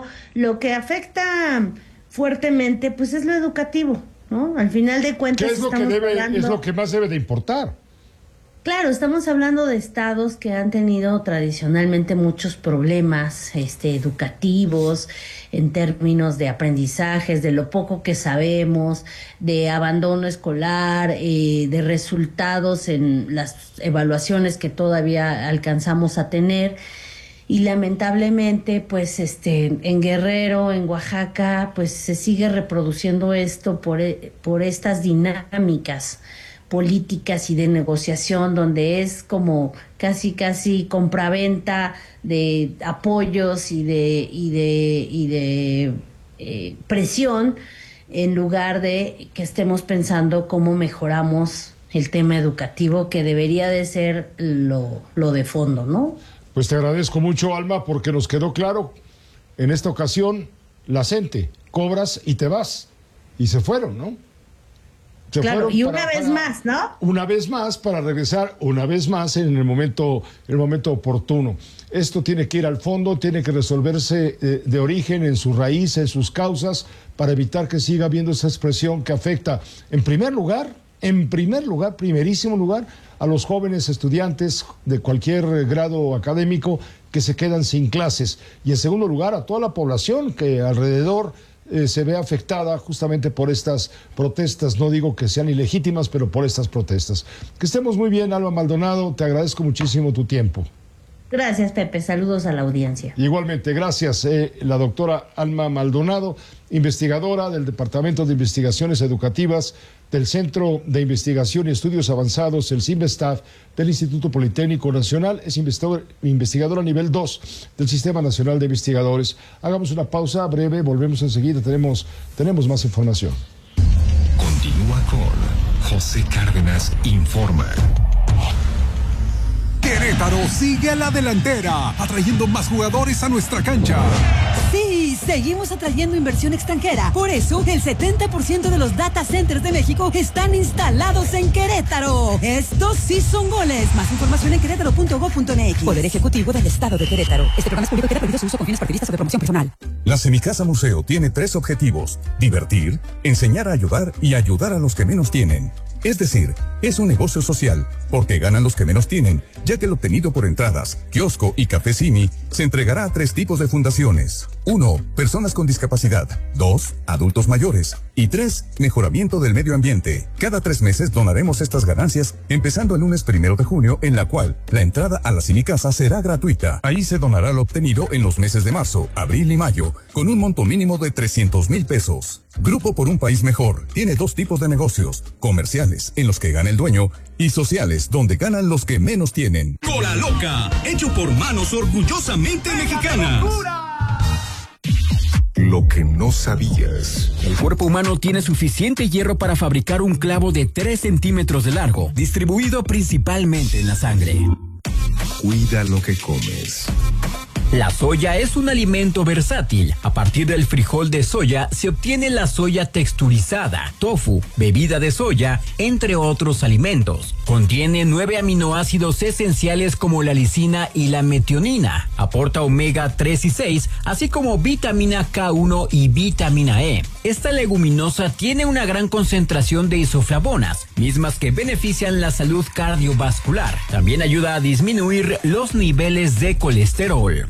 pero lo que afecta fuertemente, pues es lo educativo, ¿no? Al final de cuentas, ¿qué es es lo que más debe de importar? Claro, estamos hablando de estados que han tenido tradicionalmente muchos problemas, educativos, en términos de aprendizajes, de lo poco que sabemos, de abandono escolar, de resultados en las evaluaciones que todavía alcanzamos a tener. Y lamentablemente, pues, en Guerrero, en Oaxaca, pues se sigue reproduciendo esto por estas dinámicas políticas y de negociación, donde es como casi compraventa de apoyos y de presión, en lugar de que estemos pensando cómo mejoramos el tema educativo, que debería de ser lo de fondo, ¿no? Pues te agradezco mucho, Alma, porque nos quedó claro en esta ocasión la gente, cobras y te vas, y se fueron, ¿no? Claro, y una vez más, ¿no? Una vez más, para regresar una vez más en el momento oportuno. Esto tiene que ir al fondo, tiene que resolverse de origen, en su raíz, en sus causas, para evitar que siga habiendo esa expresión que afecta, en primer lugar, primerísimo lugar, a los jóvenes estudiantes de cualquier grado académico que se quedan sin clases. Y en segundo lugar, a toda la población que alrededor se ve afectada justamente por estas protestas. No digo que sean ilegítimas, pero por estas protestas. Que estemos muy bien, Alma Maldonado. Te agradezco muchísimo tu tiempo. Gracias, Pepe. Saludos a la audiencia. Igualmente, gracias. La doctora Alma Maldonado, investigadora del Departamento de Investigaciones Educativas del Centro de Investigación y Estudios Avanzados, el CIMBESTAF, del Instituto Politécnico Nacional, es investigadora nivel 2 del Sistema Nacional de Investigadores. Hagamos una pausa breve, volvemos enseguida, tenemos más información. Continúa con José Cárdenas Informa. Querétaro sigue a la delantera, atrayendo más jugadores a nuestra cancha. Sí, seguimos atrayendo inversión extranjera. Por eso, el 70% de los data centers de México están instalados en Querétaro. Estos sí son goles. Más información en querétaro.gov.mx. Poder Ejecutivo del Estado de Querétaro. Este programa es público y queda prohibido su uso con fines partidistas o de promoción personal. La Semicasa Museo tiene 3 objetivos: divertir, enseñar a ayudar y ayudar a los que menos tienen. Es decir, es un negocio social, porque ganan los que menos tienen, ya que el obtenido por entradas, kiosco y café Simi se entregará a 3 tipos de fundaciones. 1. Personas con discapacidad. 2. Adultos mayores. Y 3. Mejoramiento del medio ambiente. Cada 3 meses donaremos estas ganancias, empezando el lunes 1 de junio, en la cual la entrada a la Semicasa será gratuita. Ahí se donará lo obtenido en los meses de marzo, abril y mayo, con un monto mínimo de 300,000 pesos. Grupo por un País Mejor tiene 2 tipos de negocios: comerciales, en los que gana el dueño, y sociales, donde ganan los que menos tienen. Cola Loca, hecho por manos orgullosamente mexicanas. Lo que no sabías. El cuerpo humano tiene suficiente hierro para fabricar un clavo de 3 centímetros de largo, distribuido principalmente en la sangre. Cuida lo que comes. La soya es un alimento versátil. A partir del frijol de soya se obtiene la soya texturizada, tofu, bebida de soya, entre otros alimentos. Contiene 9 aminoácidos esenciales como la lisina y la metionina. Aporta omega 3 y 6, así como vitamina K1 y vitamina E. Esta leguminosa tiene una gran concentración de isoflavonas, mismas que benefician la salud cardiovascular. También ayuda a disminuir los niveles de colesterol.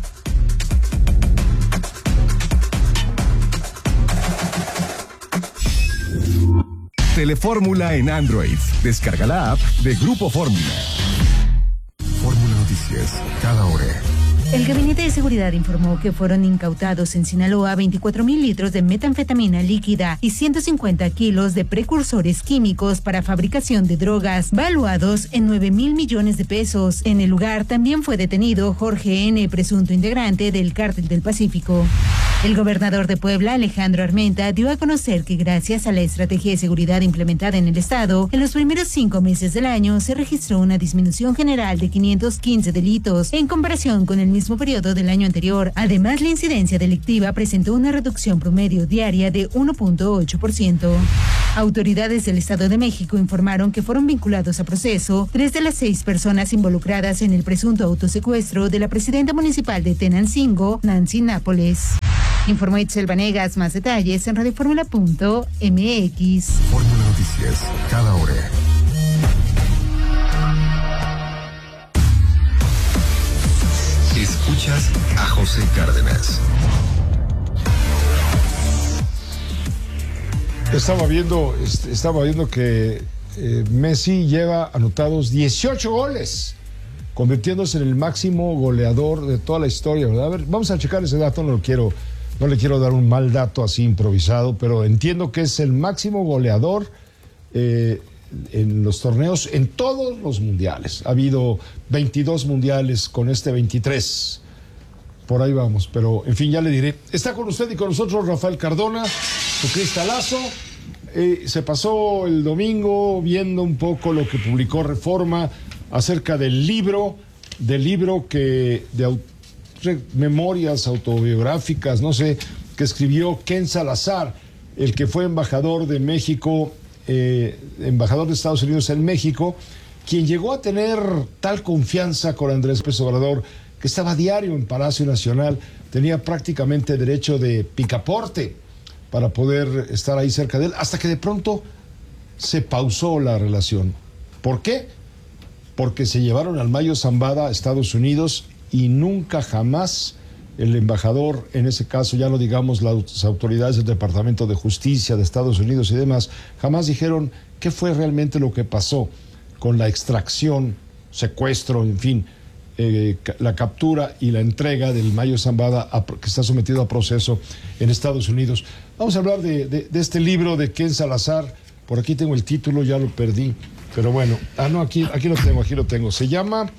Telefórmula en Android. Descarga la app de Grupo Fórmula. Fórmula Noticias, cada hora. El Gabinete de Seguridad informó que fueron incautados en Sinaloa 24,000 litros de metanfetamina líquida y 150 kilos de precursores químicos para fabricación de drogas, valuados en 9,000 millones de pesos. En el lugar también fue detenido Jorge N., presunto integrante del Cártel del Pacífico. El gobernador de Puebla, Alejandro Armenta, dio a conocer que gracias a la estrategia de seguridad implementada en el estado, en los primeros 5 meses del año se registró una disminución general de 515 delitos en comparación con el mismo periodo del año anterior. Además, la incidencia delictiva presentó una reducción promedio diaria de 1.8%. Autoridades del Estado de México informaron que fueron vinculados a proceso 3 de las 6 personas involucradas en el presunto autosecuestro de la presidenta municipal de Tenancingo, Nancy Nápoles. Informó Itzel Vanegas. Más detalles en radioformula.mx. Fórmula Noticias, cada hora. Escuchas a José Cárdenas. Estaba viendo que Messi lleva anotados 18 goles, convirtiéndose en el máximo goleador de toda la historia, ¿verdad? A ver, vamos a checar ese dato, no le quiero dar un mal dato así improvisado, pero entiendo que es el máximo goleador en los torneos, en todos los mundiales. Ha habido 22 mundiales, con este 23. Por ahí vamos, pero en fin, ya le diré. Está con usted y con nosotros Rafael Cardona, su cristalazo. Se pasó el domingo viendo un poco lo que publicó Reforma acerca del libro que de memorias autobiográficas, no sé, que escribió Ken Salazar, el que fue embajador de México, embajador de Estados Unidos en México, quien llegó a tener tal confianza con Andrés López Obrador que estaba diario en Palacio Nacional, tenía prácticamente derecho de picaporte para poder estar ahí cerca de él, hasta que de pronto se pausó la relación. ¿Por qué? Porque se llevaron al Mayo Zambada a Estados Unidos y nunca jamás el embajador, en ese caso ya no digamos las autoridades del Departamento de Justicia de Estados Unidos y demás, jamás dijeron qué fue realmente lo que pasó con la extracción, secuestro, en fin, la captura y la entrega del Mayo Zambada que está sometido a proceso en Estados Unidos. Vamos a hablar de este libro de Ken Salazar. Por aquí tengo el título, ya lo perdí, pero bueno, aquí lo tengo. Se llama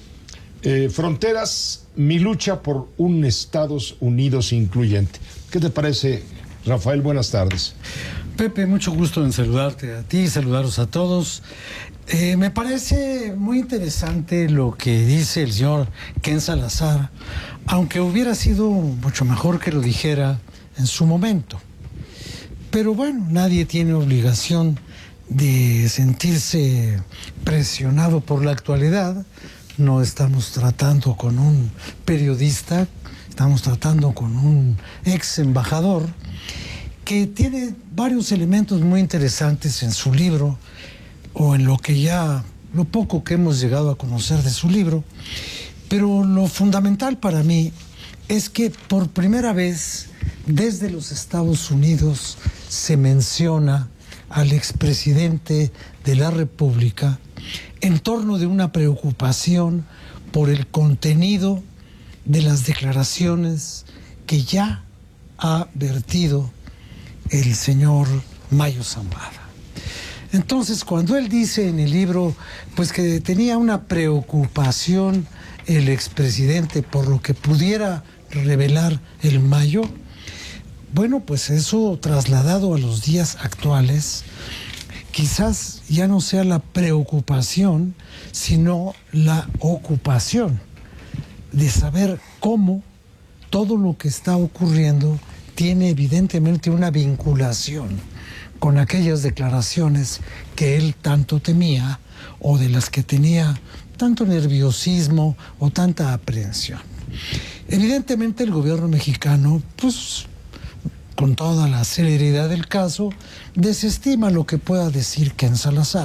Fronteras, mi lucha por un Estados Unidos incluyente. ¿Qué te parece, Rafael? Buenas tardes. Pepe, mucho gusto en saludarte a ti, saludaros a todos. Me parece muy interesante lo que dice el señor Ken Salazar, aunque hubiera sido mucho mejor que lo dijera en su momento. Pero bueno, nadie tiene obligación de sentirse presionado por la actualidad. No estamos tratando con un periodista, estamos tratando con un ex embajador que tiene varios elementos muy interesantes en su libro, o en lo poco que hemos llegado a conocer de su libro. Pero lo fundamental para mí es que por primera vez desde los Estados Unidos se menciona al expresidente de la República en torno de una preocupación por el contenido de las declaraciones que ya ha vertido el señor Mayo Zambada. Entonces, cuando él dice en el libro, pues que tenía una preocupación el expresidente por lo que pudiera revelar el Mayo, bueno, pues eso trasladado a los días actuales, quizás ya no sea la preocupación, sino la ocupación de saber cómo todo lo que está ocurriendo tiene evidentemente una vinculación con aquellas declaraciones que él tanto temía o de las que tenía tanto nerviosismo o tanta aprehensión. Evidentemente el gobierno mexicano, pues con toda la celeridad del caso, desestima lo que pueda decir Ken Salazar.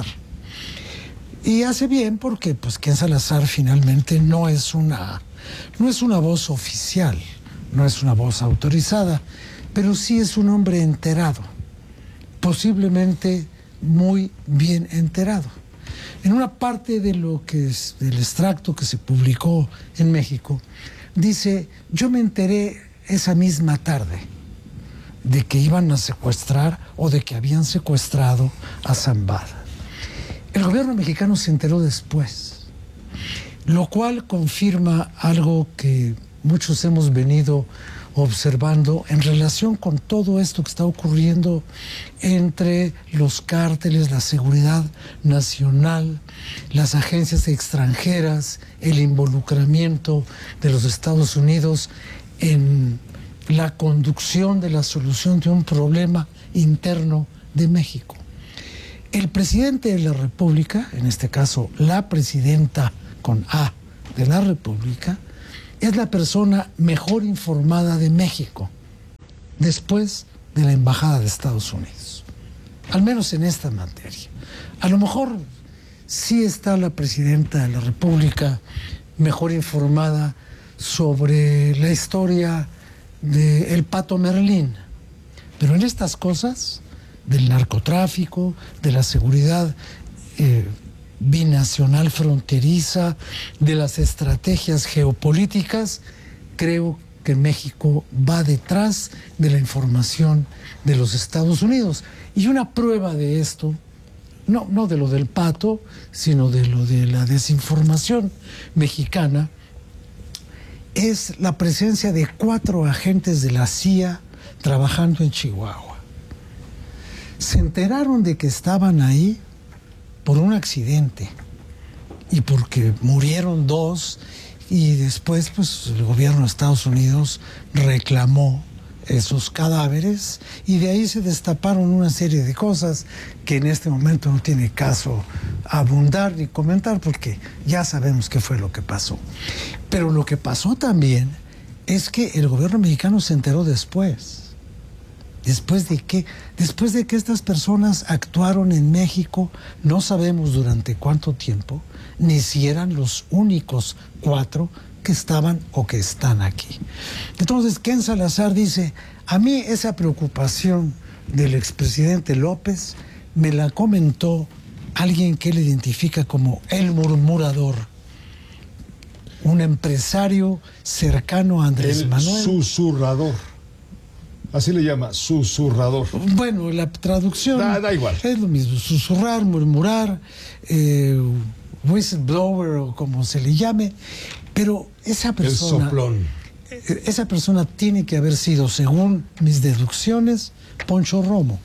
Y hace bien porque pues Ken Salazar finalmente no es una voz oficial, no es una voz autorizada, pero sí es un hombre enterado, posiblemente muy bien enterado. En una parte de lo que es del extracto que se publicó en México, dice: yo me enteré esa misma tarde de que iban a secuestrar o de que habían secuestrado a Zambada. El gobierno mexicano se enteró después, lo cual confirma algo que muchos hemos venido observando en relación con todo esto que está ocurriendo entre los cárteles, la seguridad nacional, las agencias extranjeras, el involucramiento de los Estados Unidos en la conducción de la solución de un problema interno de México. el presidente de la República, en este caso la presidenta con A de la República, es la persona mejor informada de México, después de la Embajada de Estados Unidos, al menos en esta materia. A lo mejor sí está la presidenta de la República mejor informada sobre la historia del Pato Merlín, pero en estas cosas del narcotráfico, de la seguridad binacional fronteriza, de las estrategias geopolíticas, creo que México va detrás de la información de los Estados Unidos. Y una prueba de esto, no de lo del Pato, sino de lo de la desinformación mexicana, es la presencia de 4 agentes de la CIA trabajando en Chihuahua. Se enteraron de que estaban ahí por un accidente y porque murieron 2, y después pues el gobierno de Estados Unidos reclamó esos cadáveres y de ahí se destaparon una serie de cosas que en este momento no tiene caso abundar ni comentar porque ya sabemos qué fue lo que pasó. Pero lo que pasó también es que el gobierno mexicano se enteró después. ¿Después de qué? Después de que estas personas actuaron en México, no sabemos durante cuánto tiempo, ni si eran los únicos 4 que estaban o que están aquí. Entonces, Ken Salazar dice, a mí esa preocupación del expresidente López me la comentó alguien que él identifica como el murmurador, un empresario cercano a Andrés Manuel. El susurrador. Así le llama, susurrador. Bueno, la traducción da igual. Es lo mismo, susurrar, murmurar, whistleblower o como se le llame, pero esa persona... El soplón. Esa persona tiene que haber sido, según mis deducciones, Poncho Romo.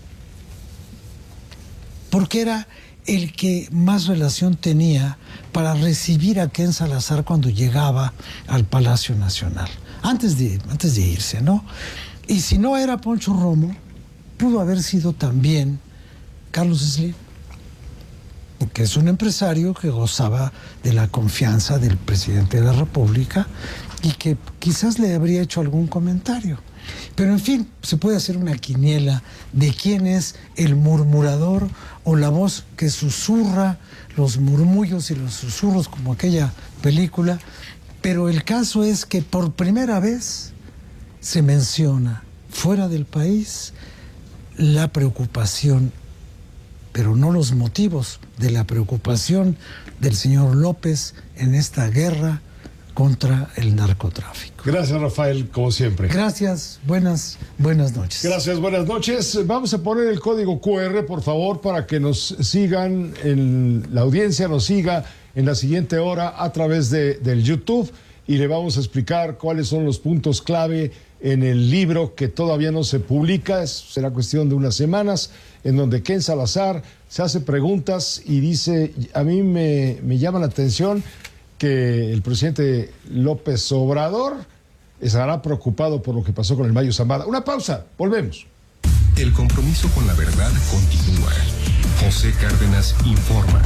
Porque era el que más relación tenía para recibir a Ken Salazar cuando llegaba al Palacio Nacional, antes de irse, ¿no? Y si no era Poncho Romo, pudo haber sido también Carlos Slim, porque es un empresario que gozaba de la confianza del presidente de la República y que quizás le habría hecho algún comentario. Pero en fin, se puede hacer una quiniela de quién es el murmurador o la voz que susurra los murmullos y los susurros como aquella película, pero el caso es que por primera vez se menciona fuera del país la preocupación, pero no los motivos de la preocupación del señor López en esta guerra contra el narcotráfico. Gracias, Rafael, como siempre. Gracias, buenas noches. Gracias, buenas noches. Vamos a poner el código QR, por favor, para que nos sigan, la audiencia nos siga en la siguiente hora a través del YouTube, y le vamos a explicar cuáles son los puntos clave en el libro que todavía no se publica, será cuestión de unas semanas, en donde Ken Salazar se hace preguntas y dice, a mí me llama la atención que el presidente López Obrador estará preocupado por lo que pasó con el Mayo Zambada. Una pausa, volvemos. El compromiso con la verdad continúa. José Cárdenas informa.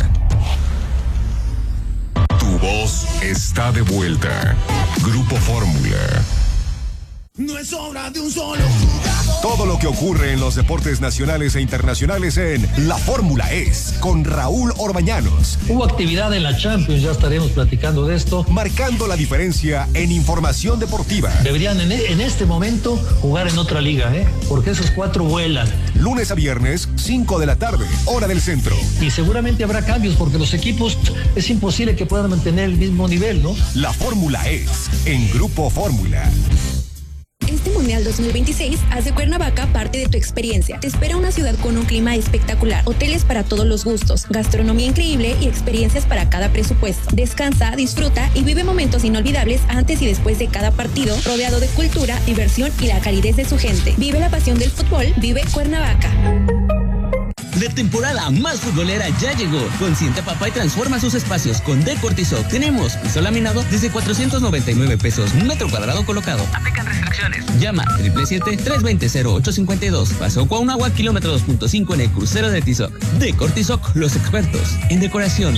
Tu voz está de vuelta. Grupo Fórmula. No es obra de un solo jugador. Todo lo que ocurre en los deportes nacionales e internacionales en La Fórmula es con Raúl Orbañanos. Hubo actividad en la Champions, ya estaremos platicando de esto. Marcando la diferencia en información deportiva. Deberían en este momento jugar en otra liga, porque esos 4 vuelan. Lunes a viernes, 5 de la tarde, hora del centro. Y seguramente habrá cambios porque los equipos es imposible que puedan mantener el mismo nivel, ¿no? La Fórmula es en Grupo Fórmula. Este Mundial 2026 haz de Cuernavaca parte de tu experiencia. Te espera una ciudad con un clima espectacular, hoteles para todos los gustos, gastronomía increíble y experiencias para cada presupuesto. Descansa, disfruta y vive momentos inolvidables antes y después de cada partido, rodeado de cultura, diversión y la calidez de su gente. Vive la pasión del fútbol, vive Cuernavaca. La temporada más futbolera ya llegó. Consiente a papá y transforma sus espacios con Decortizoc. Tenemos piso laminado desde 499 pesos, metro cuadrado colocado. Aplican restricciones. Llama 777-320-0852. Pasó Cuauhnáhuac, kilómetro 2.5 en el crucero de Tizoc. Decortizoc, los expertos en decoración.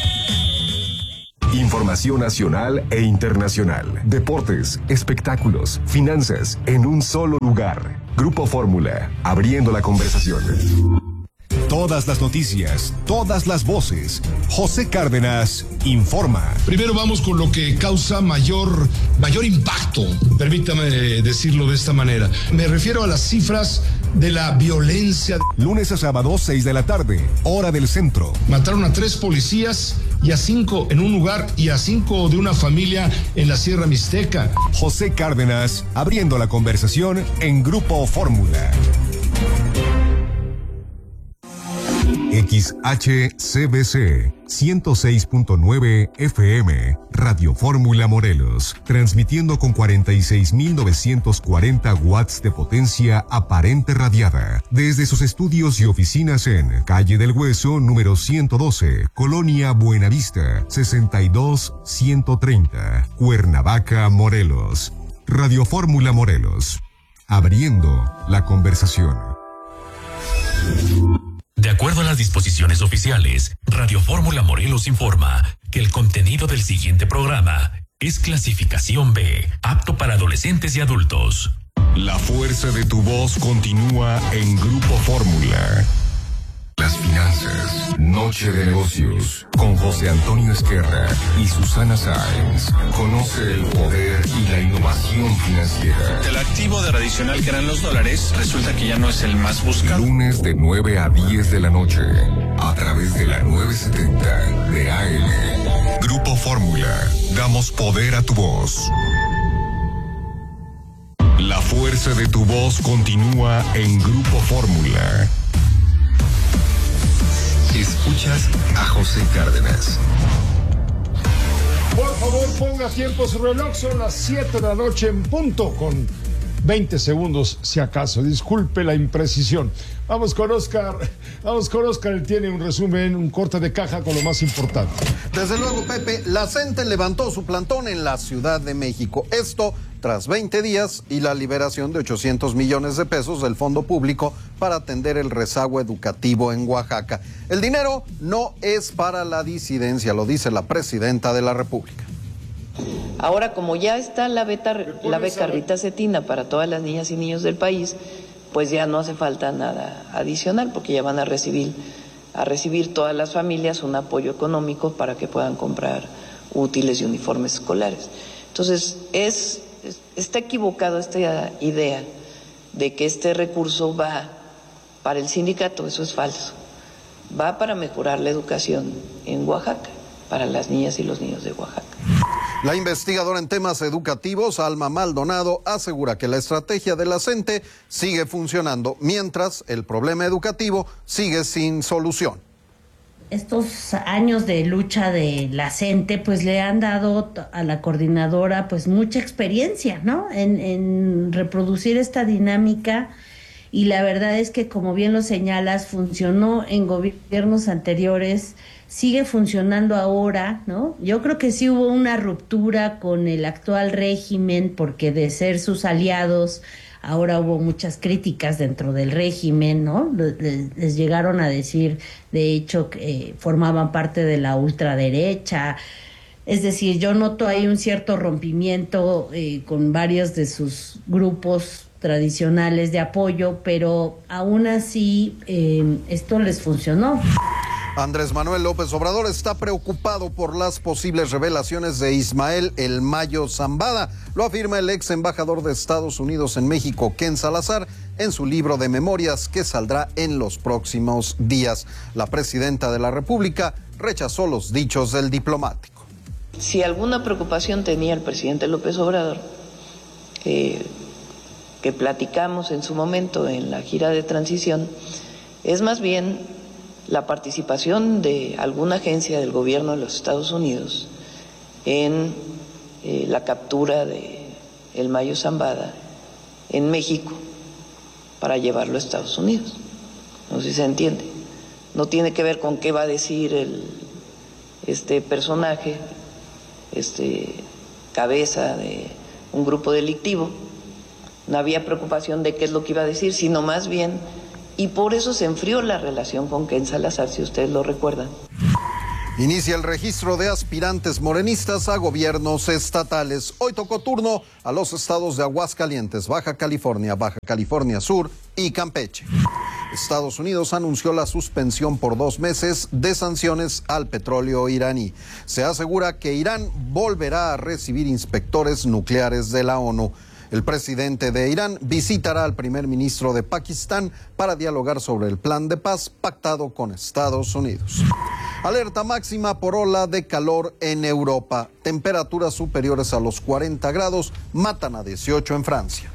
Información nacional e internacional. Deportes, espectáculos, finanzas, en un solo lugar. Grupo Fórmula, abriendo la conversación. Todas las noticias, todas las voces. José Cárdenas informa. Primero vamos con lo que causa mayor impacto, permítame decirlo de esta manera. Me refiero a las cifras de la violencia. Lunes a sábado, 6 de la tarde, hora del centro. Mataron a 3 policías y a 5 en un lugar y a 5 de una familia en la Sierra Mixteca. José Cárdenas, abriendo la conversación en Grupo Fórmula. XHCBC 106.9 FM, Radio Fórmula Morelos, transmitiendo con 46.940 watts de potencia aparente radiada, desde sus estudios y oficinas en Calle del Hueso, número 112, Colonia Buenavista, 62130, Cuernavaca, Morelos. Radio Fórmula Morelos, abriendo la conversación. De acuerdo a las disposiciones oficiales, Radio Fórmula Morelos informa que el contenido del siguiente programa es clasificación B, apto para adolescentes y adultos. La fuerza de tu voz continúa en Grupo Fórmula. Las finanzas, Noche de Negocios, con José Antonio Esquerra y Susana Sáenz. Conoce el poder y la innovación financiera. El activo de tradicional que eran los dólares resulta que ya no es el más buscado. Lunes de 9 a 10 de la noche, a través de la 970 de AM. Grupo Fórmula, damos poder a tu voz. La fuerza de tu voz continúa en Grupo Fórmula. Escuchas a José Cárdenas. Por favor, ponga tiempo su reloj, son las 7 de la noche en punto, con 20 segundos si acaso. Disculpe la imprecisión. Vamos con Oscar, él tiene un resumen, un corte de caja con lo más importante. Desde luego, Pepe, la CENTE levantó su plantón en la Ciudad de México. Esto tras 20 días y la liberación de 800 millones de pesos del fondo público para atender el rezago educativo en Oaxaca. El dinero no es para la disidencia, lo dice la presidenta de la República. Ahora, como ya está la beca Rita Cetina para todas las niñas y niños del país, pues ya no hace falta nada adicional, porque ya van a recibir todas las familias un apoyo económico para que puedan comprar útiles y uniformes escolares. Entonces, está equivocado esta idea de que este recurso va para el sindicato. Eso es falso. Va para mejorar la educación en Oaxaca, para las niñas y los niños de Oaxaca. La investigadora en temas educativos, Alma Maldonado, asegura que la estrategia de la CENTE sigue funcionando, mientras el problema educativo sigue sin solución. Estos años de lucha de la CENTE pues le han dado a la coordinadora pues mucha experiencia, ¿no? En reproducir esta dinámica, y la verdad es que, como bien lo señalas, funcionó en gobiernos anteriores, sigue funcionando ahora, ¿no? Yo creo que sí hubo una ruptura con el actual régimen, porque de ser sus aliados ahora hubo muchas críticas dentro del régimen, ¿no? Les llegaron a decir, de hecho, que formaban parte de la ultraderecha. Es decir, yo noto ahí un cierto rompimiento con varios de sus grupos tradicionales de apoyo, pero aún así esto les funcionó. Andrés Manuel López Obrador está preocupado por las posibles revelaciones de Ismael El Mayo Zambada. Lo afirma el ex embajador de Estados Unidos en México, Ken Salazar, en su libro de memorias que saldrá en los próximos días. La presidenta de la República rechazó los dichos del diplomático. Si alguna preocupación tenía el presidente López Obrador, que platicamos en su momento en la gira de transición, es más bien la participación de alguna agencia del gobierno de los Estados Unidos en la captura de El Mayo Zambada en México para llevarlo a Estados Unidos. No sé si se entiende. no tiene que ver con qué va a decir este personaje, cabeza de un grupo delictivo. No había preocupación de qué es lo que iba a decir, sino más bien, y por eso se enfrió la relación con Ken Salazar, si ustedes lo recuerdan. Inicia el registro de aspirantes morenistas a gobiernos estatales. Hoy tocó turno a los estados de Aguascalientes, Baja California Sur y Campeche. Estados Unidos anunció la suspensión por 2 meses de sanciones al petróleo iraní. Se asegura que Irán volverá a recibir inspectores nucleares de la ONU. El presidente de Irán visitará al primer ministro de Pakistán para dialogar sobre el plan de paz pactado con Estados Unidos. Alerta máxima por ola de calor en Europa. Temperaturas superiores a los 40 grados matan a 18 en Francia.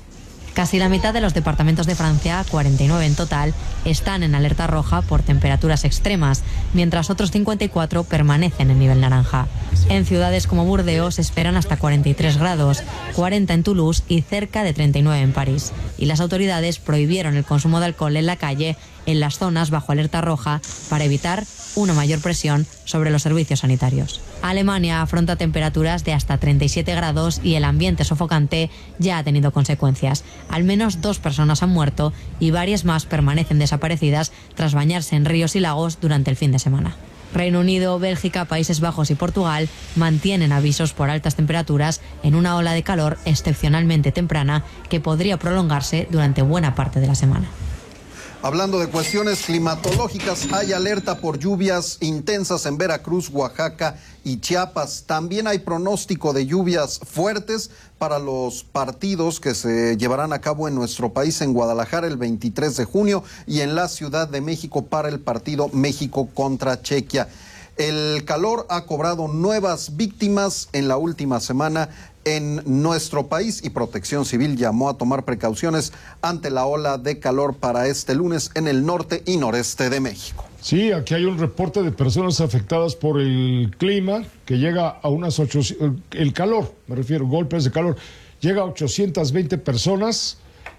Casi la mitad de los departamentos de Francia, 49 en total, están en alerta roja por temperaturas extremas, mientras otros 54 permanecen en nivel naranja. En ciudades como Burdeos esperan hasta 43 grados, 40 en Toulouse y cerca de 39 en París. Y las autoridades prohibieron el consumo de alcohol en la calle en las zonas bajo alerta roja para evitar una mayor presión sobre los servicios sanitarios. Alemania afronta temperaturas de hasta 37 grados y el ambiente sofocante ya ha tenido consecuencias. Al menos 2 personas han muerto y varias más permanecen desaparecidas tras bañarse en ríos y lagos durante el fin de semana. Reino Unido, Bélgica, Países Bajos y Portugal mantienen avisos por altas temperaturas en una ola de calor excepcionalmente temprana que podría prolongarse durante buena parte de la semana. Hablando de cuestiones climatológicas, hay alerta por lluvias intensas en Veracruz, Oaxaca y Chiapas. También hay pronóstico de lluvias fuertes para los partidos que se llevarán a cabo en nuestro país, en Guadalajara el 23 de junio y en la Ciudad de México para el partido México contra Chequia. El calor ha cobrado nuevas víctimas en la última semana en nuestro país y Protección Civil llamó a tomar precauciones ante la ola de calor para este lunes en el norte y noreste de México. Sí, aquí hay un reporte de personas afectadas por el clima que llega a unas 800, el calor, me refiero, golpes de calor, llega a 820 personas,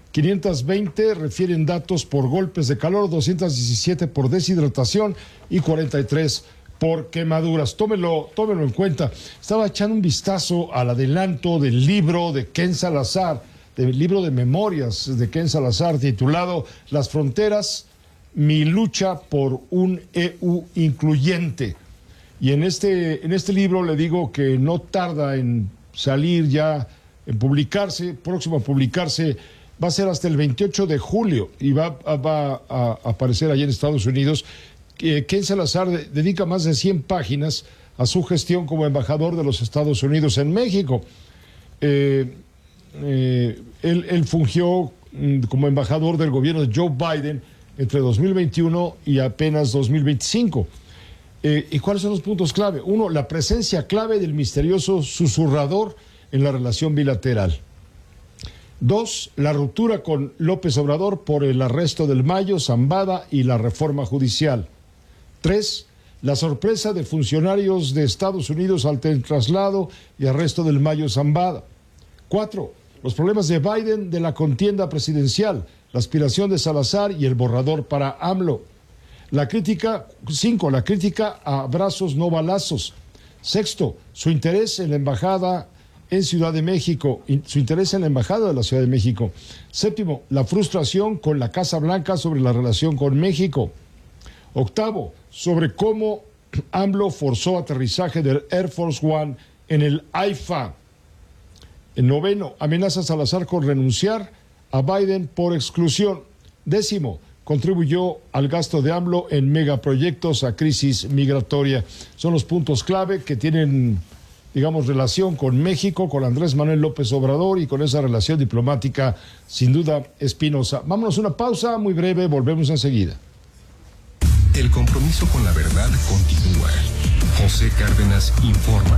520 refieren datos por golpes de calor, 217 por deshidratación y 43 por quemaduras. Tómelo en cuenta. Estaba echando un vistazo al adelanto del libro de Ken Salazar, del libro de memorias de Ken Salazar, titulado Las fronteras, mi lucha por un EU incluyente. Y en este libro le digo que no tarda en salir ya, en publicarse, próximo a publicarse, va a ser hasta el 28 de julio y va a aparecer allá en Estados Unidos. Ken Salazar dedica más de 100 páginas a su gestión como embajador de los Estados Unidos en México. Él fungió como embajador del gobierno de Joe Biden entre 2021 y apenas 2025. ¿Y cuáles son los puntos clave? 1, la presencia clave del misterioso susurrador en la relación bilateral. 2, la ruptura con López Obrador por el arresto del Mayo, Zambada y la reforma judicial. 3, la sorpresa de funcionarios de Estados Unidos ante el traslado y arresto del Mayo Zambada. 4, los problemas de Biden de la contienda presidencial, la aspiración de Salazar y el borrador para AMLO. 5, la crítica a abrazos no balazos. 6, su interés en la embajada en Ciudad de México, su interés en la embajada de la Ciudad de México. 7, la frustración con la Casa Blanca sobre la relación con México. 8, sobre cómo AMLO forzó aterrizaje del Air Force One en el AIFA. 9, amenaza a Salazar con renunciar a Biden por exclusión. 10, contribuyó al gasto de AMLO en megaproyectos a crisis migratoria. Son los puntos clave que tienen, digamos, relación con México, con Andrés Manuel López Obrador y con esa relación diplomática sin duda espinosa. Vámonos a una pausa muy breve, volvemos enseguida. El compromiso con la verdad continúa. José Cárdenas informa.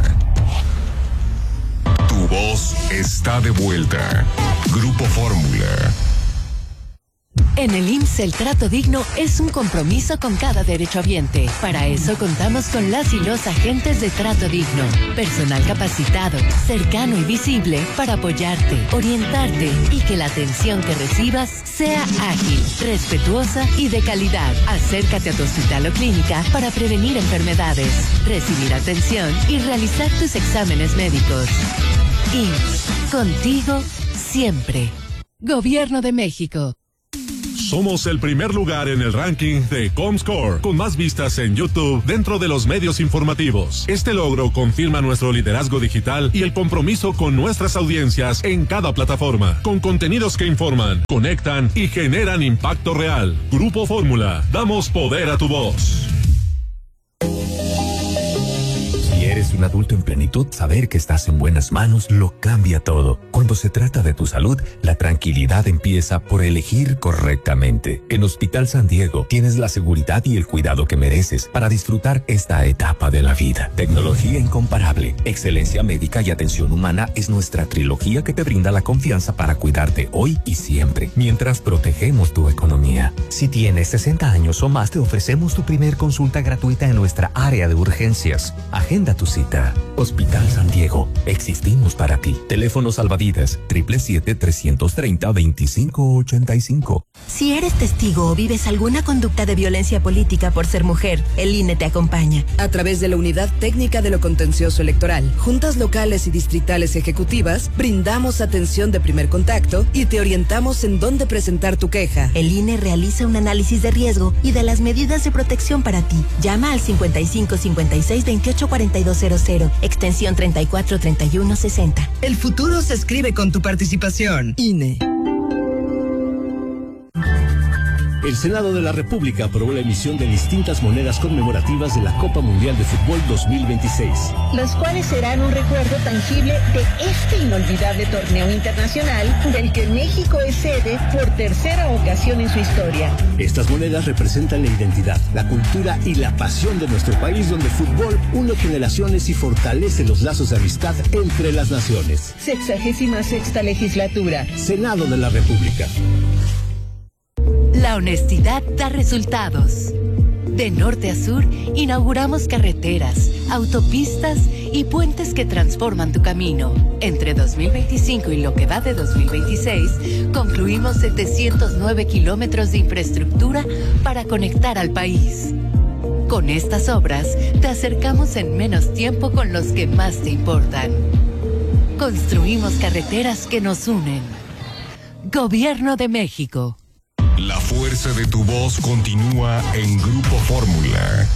Tu voz está de vuelta. Grupo Fórmula. En el IMSS el trato digno es un compromiso con cada derechohabiente. Para eso contamos con las y los agentes de trato digno. Personal capacitado, cercano y visible para apoyarte, orientarte y que la atención que recibas sea ágil, respetuosa y de calidad. Acércate a tu hospital o clínica para prevenir enfermedades, recibir atención y realizar tus exámenes médicos. IMSS, contigo siempre. Gobierno de México. Somos el primer lugar en el ranking de Comscore, con más vistas en YouTube dentro de los medios informativos. Este logro confirma nuestro liderazgo digital y el compromiso con nuestras audiencias en cada plataforma, con contenidos que informan, conectan y generan impacto real. Grupo Fórmula, damos poder a tu voz. Si eres un adulto en plenitud, saber que estás en buenas manos lo cambia todo. Cuando se trata de tu salud, la tranquilidad empieza por elegir correctamente. En Hospital San Diego tienes la seguridad y el cuidado que mereces para disfrutar esta etapa de la vida. Tecnología incomparable, excelencia médica y atención humana es nuestra trilogía que te brinda la confianza para cuidarte hoy y siempre, mientras protegemos tu economía. Si tienes 60 años o más, te ofrecemos tu primer consulta gratuita en nuestra área de urgencias. Agenda tu cita. Hospital San Diego. Existimos para ti. Teléfono salvavidas 777-330-2585. Si eres testigo o vives alguna conducta de violencia política por ser mujer, el INE te acompaña. A través de la Unidad Técnica de lo Contencioso Electoral, juntas locales y distritales ejecutivas, brindamos atención de primer contacto y te orientamos en dónde presentar tu queja. El INE realiza un análisis de riesgo y de las medidas de protección para ti. Llama al 55 56 28 4200, extensión 34 31 60. El futuro se escribe con tu participación. INE. El Senado de la República aprobó la emisión de distintas monedas conmemorativas de la Copa Mundial de Fútbol 2026. Los cuales serán un recuerdo tangible de este inolvidable torneo internacional del que México es sede por tercera ocasión en su historia. Estas monedas representan la identidad, la cultura y la pasión de nuestro país, donde el fútbol une generaciones y fortalece los lazos de amistad entre las naciones. 66ª legislatura. Senado de la República. La honestidad da resultados. De norte a sur, inauguramos carreteras, autopistas y puentes que transforman tu camino. Entre 2025 y lo que va de 2026, concluimos 709 kilómetros de infraestructura para conectar al país. Con estas obras, te acercamos en menos tiempo con los que más te importan. Construimos carreteras que nos unen. Gobierno de México. La fuerza de tu voz continúa en Grupo Fórmula.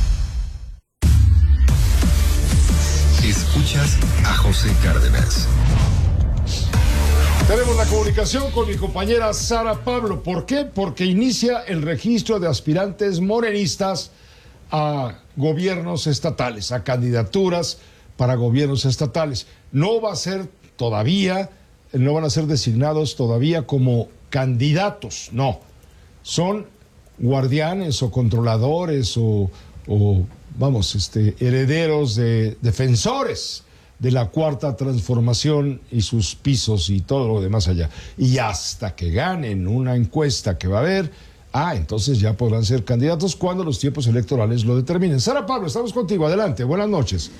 Escuchas a José Cárdenas. Tenemos la comunicación con mi compañera Sara Pablo. ¿Por qué? Porque inicia el registro de aspirantes morenistas a gobiernos estatales, a candidaturas para gobiernos estatales. No va a ser todavía, no van a ser designados todavía como candidatos, no. Son guardianes o controladores o herederos de defensores de la Cuarta Transformación y sus pisos y todo lo demás allá. Y hasta que ganen una encuesta que va a haber, entonces ya podrán ser candidatos cuando los tiempos electorales lo determinen. Sara Pablo, estamos contigo. Adelante. Buenas noches.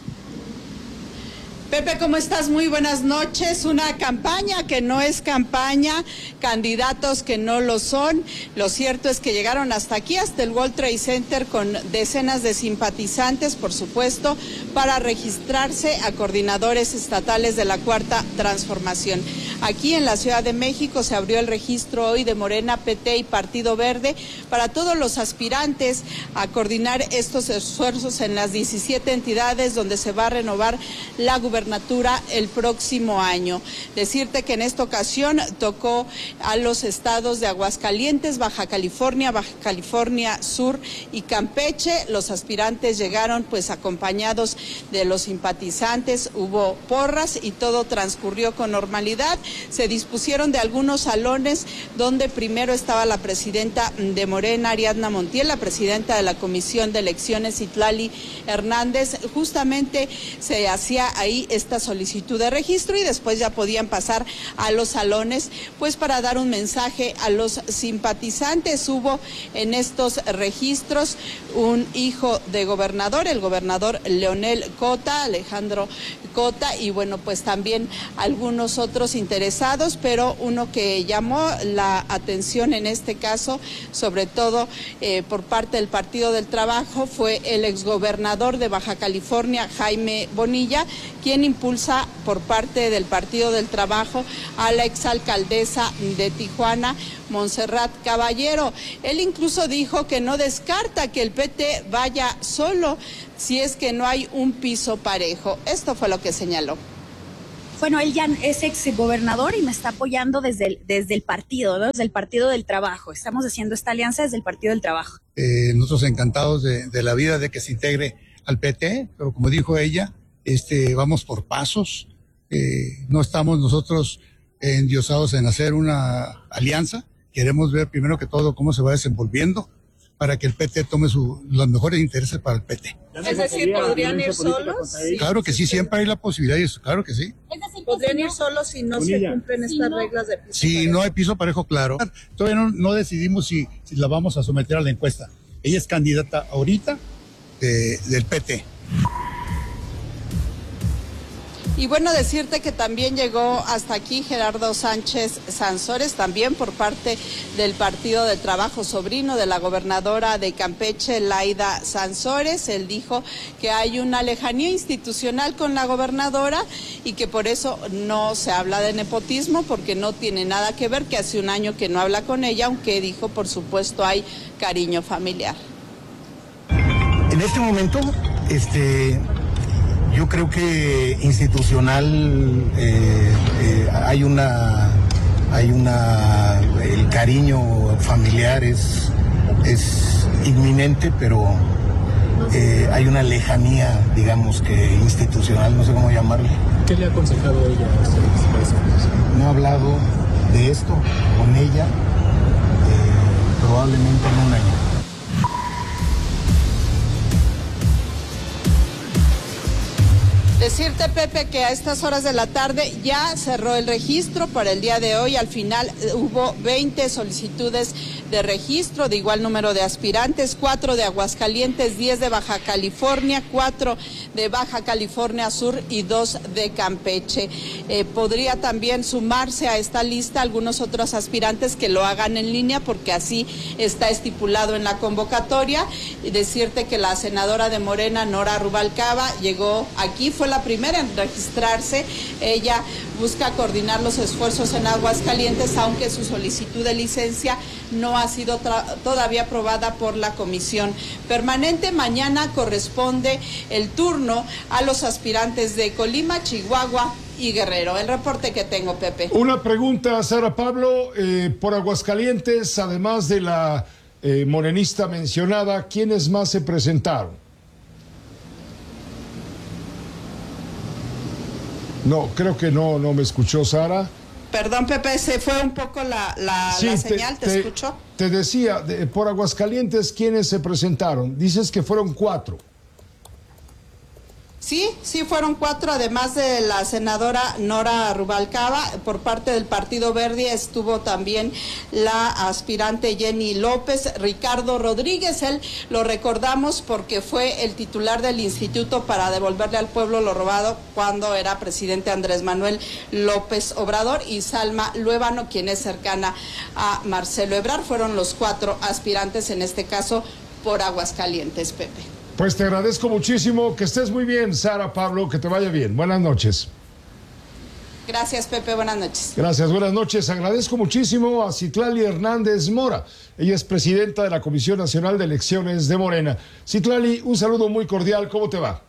Pepe, ¿cómo estás? Muy buenas noches. Una campaña que no es campaña, candidatos que no lo son. Lo cierto es que llegaron hasta aquí, hasta el World Trade Center, con decenas de simpatizantes, por supuesto, para registrarse a coordinadores estatales de la Cuarta Transformación. Aquí en la Ciudad de México se abrió el registro hoy de Morena, PT y Partido Verde para todos los aspirantes a coordinar estos esfuerzos en las 17 entidades donde se va a renovar la gubernatura el próximo año. Decirte que en esta ocasión tocó a los estados de Aguascalientes, Baja California Sur y Campeche. Los aspirantes llegaron pues acompañados de los simpatizantes, hubo porras y todo transcurrió con normalidad. Se dispusieron de algunos salones donde primero estaba la presidenta de Morena, Ariadna Montiel, la presidenta de la Comisión de Elecciones, Itlali Hernández. Justamente se hacía ahí esta solicitud de registro y después ya podían pasar a los salones, pues para dar un mensaje a los simpatizantes. Hubo en estos registros un hijo de gobernador, el gobernador Leonel Cota, Alejandro Cota, y bueno, pues también algunos otros interesados, pero uno que llamó la atención en este caso, sobre todo por parte del Partido del Trabajo, fue el exgobernador de Baja California, Jaime Bonilla, quien impulsa por parte del Partido del Trabajo a la exalcaldesa de Tijuana, Montserrat Caballero. Él incluso dijo que no descarta que el PT vaya solo si es que no hay un piso parejo. Esto fue lo que señaló. Bueno, él ya es exgobernador y me está apoyando desde el partido, ¿no? Desde el Partido del Trabajo. Estamos haciendo esta alianza desde el Partido del Trabajo. Nosotros encantados de la vida de que se integre al PT, pero como dijo ella, vamos por pasos. No estamos nosotros endiosados en hacer una alianza. Queremos ver primero que todo cómo se va desenvolviendo para que el PT tome los mejores intereses para el PT. Es decir, ¿podrían ir solos? Claro que sí, siempre hay la posibilidad de eso, claro que sí. Es decir, ¿podrían ir solos si no se cumplen estas reglas de piso si parejo? No hay piso parejo, claro. Todavía no decidimos si la vamos a someter a la encuesta. Ella es candidata ahorita del PT. Y bueno, decirte que también llegó hasta aquí Gerardo Sánchez Sansores, también por parte del Partido del Trabajo, sobrino de la gobernadora de Campeche, Laida Sansores. Él dijo que hay una lejanía institucional con la gobernadora y que por eso no se habla de nepotismo, porque no tiene nada que ver, que hace un año que no habla con ella, aunque dijo, por supuesto, hay cariño familiar. En este momento, yo creo que institucional el cariño familiar es inminente, pero hay una lejanía, digamos que institucional, no sé cómo llamarle. ¿Qué le ha aconsejado ella? No he hablado de esto con ella probablemente en un año. Decirte, Pepe, que a estas horas de la tarde ya cerró el registro para el día de hoy. Al final hubo 20 solicitudes de registro, de igual número de aspirantes, 4 de Aguascalientes, 10 de Baja California, 4 de Baja California Sur y 2 de Campeche. Podría también sumarse a esta lista algunos otros aspirantes que lo hagan en línea, porque así está estipulado en la convocatoria. Y decirte que la senadora de Morena, Nora Rubalcaba, llegó aquí, fue la primera en registrarse. Ella busca coordinar los esfuerzos en Aguascalientes, aunque su solicitud de licencia no ha sido todavía aprobada por la comisión permanente. Mañana corresponde el turno a los aspirantes de Colima, Chihuahua y Guerrero. El reporte que tengo, Pepe. Una pregunta, Sara Pablo, por Aguascalientes, además de la morenista mencionada, ¿quiénes más se presentaron? No, creo que no me escuchó, Sara. Perdón, Pepe, se fue un poco la señal, ¿te escuchó? Te decía, por Aguascalientes, ¿quiénes se presentaron? Dices que fueron 4. Sí, fueron 4, además de la senadora Nora Rubalcaba. Por parte del Partido Verde estuvo también la aspirante Jenny López, Ricardo Rodríguez. Él lo recordamos porque fue el titular del instituto para devolverle al pueblo lo robado cuando era presidente Andrés Manuel López Obrador, y Salma Luébano, quien es cercana a Marcelo Ebrard. Fueron los 4 aspirantes, en este caso por Aguascalientes, Pepe. Pues te agradezco muchísimo, que estés muy bien, Sara Pablo, que te vaya bien. Buenas noches. Gracias, Pepe, buenas noches. Gracias, buenas noches. Agradezco muchísimo a Citlali Hernández Mora. Ella es presidenta de la Comisión Nacional de Elecciones de Morena. Citlali, un saludo muy cordial, ¿cómo te va?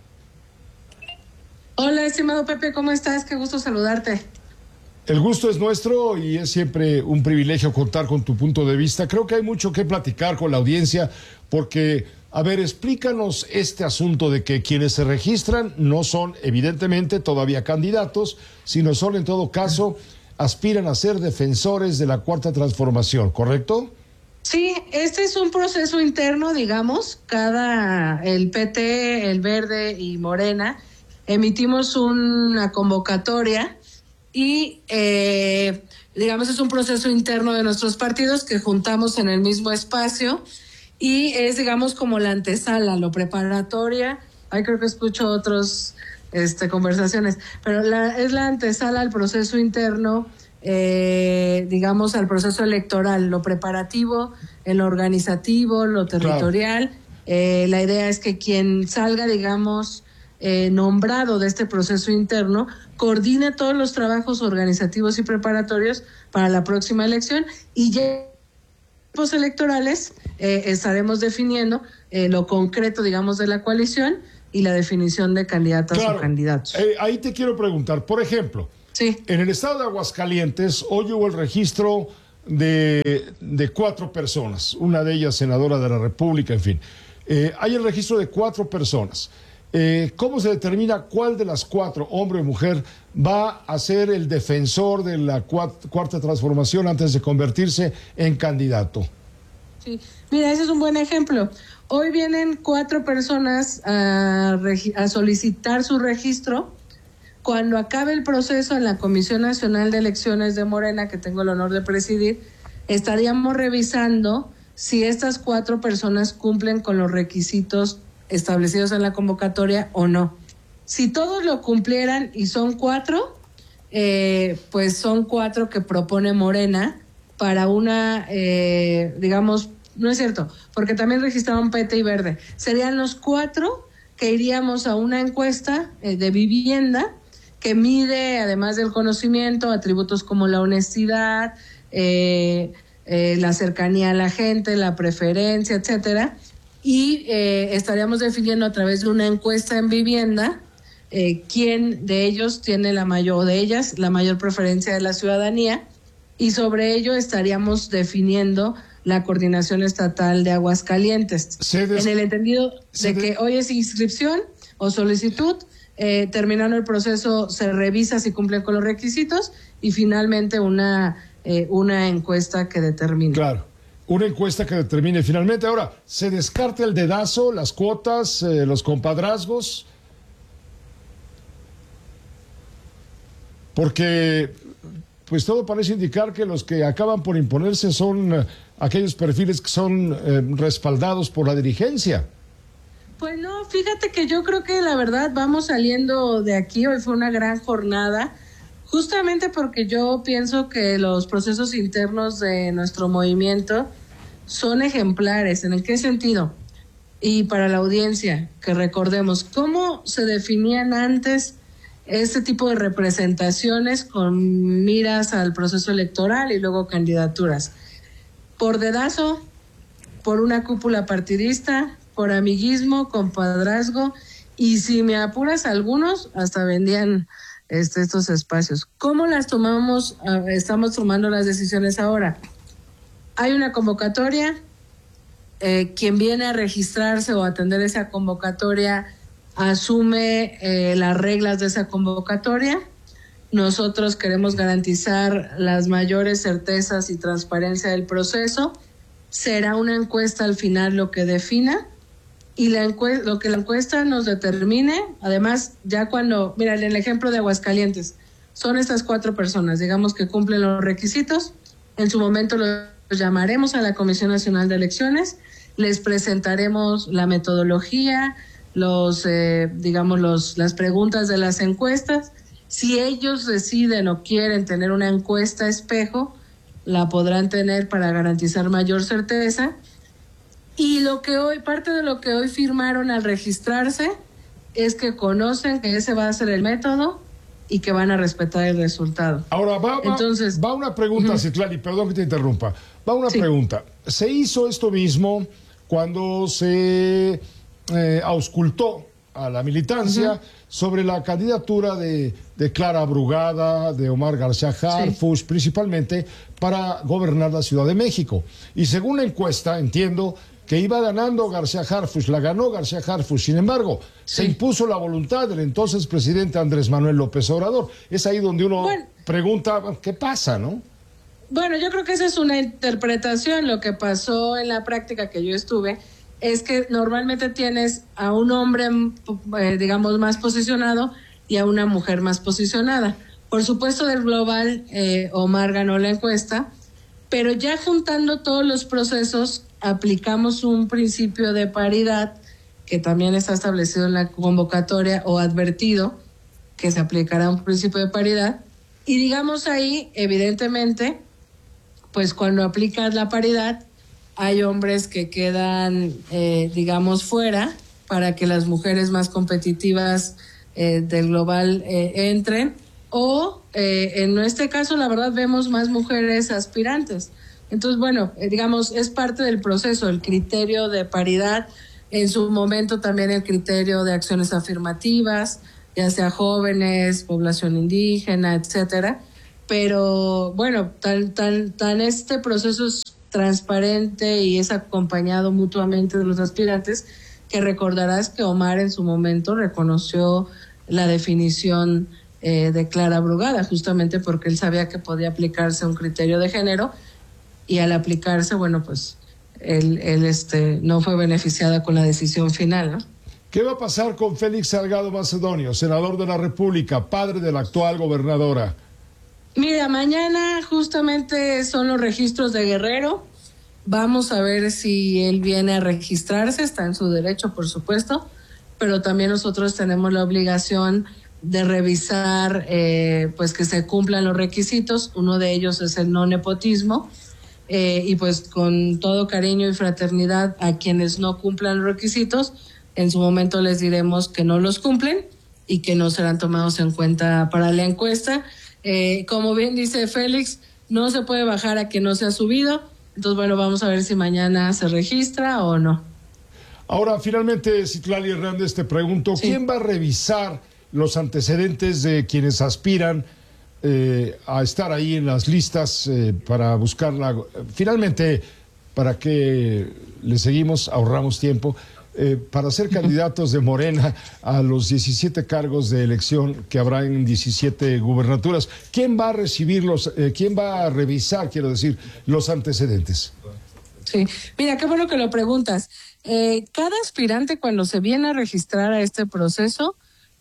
Hola, estimado Pepe, ¿cómo estás? Qué gusto saludarte. El gusto es nuestro y es siempre un privilegio contar con tu punto de vista. Creo que hay mucho que platicar con la audiencia porque, a ver, explícanos este asunto de que quienes se registran no son evidentemente todavía candidatos, sino son en todo caso, aspiran a ser defensores de la Cuarta Transformación, ¿correcto? Sí, este es un proceso interno, digamos, el PT, el Verde y Morena emitimos una convocatoria y, digamos, es un proceso interno de nuestros partidos que juntamos en el mismo espacio y es, digamos, como la antesala, lo preparatoria. Ay, creo que escucho otros conversaciones, pero es la antesala al proceso interno, digamos, al proceso electoral, lo preparativo, en lo organizativo, lo territorial. Claro. La idea es que quien salga, digamos, nombrado de este proceso interno, coordine todos los trabajos organizativos y preparatorios para la próxima elección, y ya en los electorales estaremos definiendo lo concreto, digamos, de la coalición y la definición de candidatas o candidatos. Ahí te quiero preguntar, por ejemplo, en el estado de Aguascalientes hoy hubo el registro de 4 personas, una de ellas senadora de la República, en fin. Hay el registro de 4 personas. ¿Cómo se determina cuál de las 4, hombre o mujer, va a ser el defensor de la cuarta transformación antes de convertirse en candidato? Sí, mira, ese es un buen ejemplo. Hoy vienen 4 personas a solicitar su registro. Cuando acabe el proceso en la Comisión Nacional de Elecciones de Morena, que tengo el honor de presidir, estaríamos revisando si estas 4 personas cumplen con los requisitos establecidos en la convocatoria o no. Si todos lo cumplieran y son 4, pues son 4 que propone Morena para una, digamos, no es cierto, porque también registraron PT y Verde. Serían los 4 que iríamos a una encuesta de vivienda que mide, además del conocimiento, atributos como la honestidad, la cercanía a la gente, la preferencia, etcétera, y estaríamos definiendo a través de una encuesta en vivienda quién de ellos tiene la mayor, o de ellas, la mayor preferencia de la ciudadanía, y sobre ello estaríamos definiendo la coordinación estatal de Aguascalientes. En el entendido de que hoy es inscripción o solicitud, terminando el proceso se revisa si cumplen con los requisitos y finalmente una encuesta que determine. Claro, una encuesta que determine finalmente. Ahora, ¿se descarta el dedazo, las cuotas, los compadrazgos? Porque pues todo parece indicar que los que acaban por imponerse son aquellos perfiles que son respaldados por la dirigencia. Pues no, fíjate que yo creo que la verdad vamos saliendo de aquí. Hoy fue una gran jornada, justamente porque yo pienso que los procesos internos de nuestro movimiento son ejemplares. ¿En qué sentido? Y para la audiencia, que recordemos cómo se definían antes este tipo de representaciones con miras al proceso electoral y luego candidaturas. Por dedazo, por una cúpula partidista, por amiguismo, compadrazgo, y si me apuras algunos, hasta vendían estos espacios. ¿Cómo las tomamos? Estamos tomando las decisiones ahora. Hay una convocatoria, quien viene a registrarse o atender esa convocatoria asume las reglas de esa convocatoria. Nosotros queremos garantizar las mayores certezas y transparencia del proceso. Será una encuesta al final lo que defina, y lo que la encuesta nos determine. Además, ya cuando, mira, en el ejemplo de Aguascalientes, son estas 4 personas, digamos, que cumplen los requisitos. En su momento los llamaremos a la Comisión Nacional de Elecciones, les presentaremos la metodología, las preguntas de las encuestas. Si ellos deciden o quieren tener una encuesta espejo, la podrán tener para garantizar mayor certeza. Y parte de lo que hoy firmaron al registrarse es que conocen que ese va a ser el método y que van a respetar el resultado. Ahora va una pregunta, Citlali, perdón que te interrumpa. Va una pregunta. Se hizo esto mismo cuando se auscultó a la militancia sobre la candidatura de Clara Brugada, de Omar García Harfuch, principalmente para gobernar la Ciudad de México. Y según la encuesta, entiendo que iba ganando García Harfuch, la ganó García Harfuch. Sin embargo, se impuso la voluntad del entonces presidente Andrés Manuel López Obrador. Es ahí donde uno pregunta, ¿qué pasa, no? Bueno, yo creo que esa es una interpretación. Lo que pasó en la práctica que yo estuve es que normalmente tienes a un hombre, digamos, más posicionado y a una mujer más posicionada. Por supuesto, del global, Omar ganó la encuesta, pero ya juntando todos los procesos, aplicamos un principio de paridad que también está establecido en la convocatoria o advertido que se aplicará un principio de paridad. Y digamos ahí, evidentemente, pues cuando aplicas la paridad, hay hombres que quedan, digamos, fuera para que las mujeres más competitivas del global entren. O en este caso, la verdad, vemos más mujeres aspirantes. Entonces, bueno, digamos, es parte del proceso, el criterio de paridad, en su momento también el criterio de acciones afirmativas, ya sea jóvenes, población indígena, etcétera. Pero bueno, tan este proceso es transparente y es acompañado mutuamente de los aspirantes, que recordarás que Omar en su momento reconoció la definición de Clara Brugada, justamente porque él sabía que podía aplicarse un criterio de género, y al aplicarse, bueno, pues él no fue beneficiada con la decisión final, ¿no? ¿Qué va a pasar con Félix Salgado Macedonio, senador de la República, padre de la actual gobernadora? Mira, mañana justamente son los registros de Guerrero. Vamos a ver si él viene a registrarse, está en su derecho, por supuesto, pero también nosotros tenemos la obligación de revisar pues que se cumplan los requisitos. Uno de ellos es el no nepotismo, y pues con todo cariño y fraternidad a quienes no cumplan los requisitos, en su momento les diremos que no los cumplen y que no serán tomados en cuenta para la encuesta. Como bien dice Félix, no se puede bajar a que no se ha subido. Entonces, bueno, vamos a ver si mañana se registra o no. Ahora, finalmente, Citlali Hernández, te pregunto, sí, ¿quién va a revisar los antecedentes de quienes aspiran a estar ahí en las listas para buscarla? Finalmente, ¿para qué le seguimos? Ahorramos tiempo. Para ser candidatos de Morena a los 17 cargos de elección que habrá en 17 gubernaturas. ¿Quién va a recibirlos? ¿Quién va a revisar, quiero decir, los antecedentes? Sí, mira, qué bueno que lo preguntas. Cada aspirante, cuando se viene a registrar a este proceso,